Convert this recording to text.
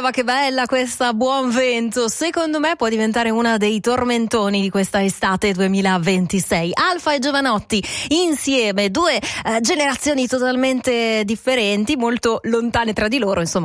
Eva, che bella questa Buon Vento. Secondo me può diventare una dei tormentoni di questa estate 2026. Alfa e Jovanotti insieme, due generazioni totalmente differenti, molto lontane tra di loro, insomma.